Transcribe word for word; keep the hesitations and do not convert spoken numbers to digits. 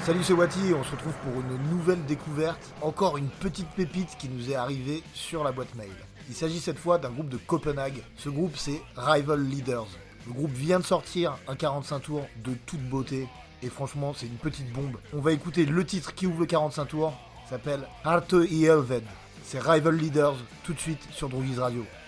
Salut, c'est Wati et on se retrouve pour une nouvelle découverte, encore une petite pépite qui nous est arrivée sur la boîte mail. Il s'agit cette fois d'un groupe de Copenhague, ce groupe c'est Rival Leaders. Le groupe vient de sortir un quarante-cinq tours de toute beauté et franchement c'est une petite bombe. On va écouter le titre qui ouvre le quarante-cinq tours, ça s'appelle Harte i Helved. C'est Rival Leaders tout de suite sur Droogies Radio.